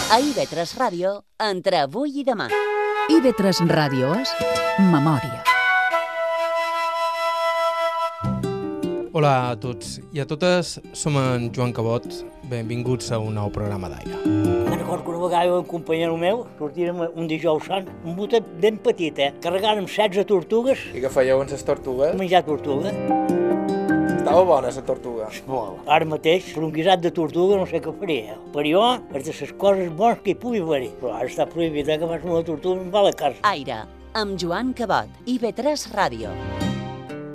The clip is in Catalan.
A IB3 Ràdio, entre avui i demà. IB3 Ràdio és memòria. Hola a tots i a totes, som en Joan Cabot, benvinguts a un nou programa d'Aire. Me'n recordo que una vegada un companyero meu sortírem un dijous sant, un botet ben petit, carregàrem 16 tortugues, I què fèieu amb les tortugues? menjar tortuga. Estava bona la tortuga. Molt. Ara mateix, per un guisat de tortuga no sé què faria. Per jo, és de les coses bones que hi pugui haver-hi. Però ara està prohibit que fas una tortuga en va a la casa. Aire, amb Joan Cabot, IB3 Ràdio.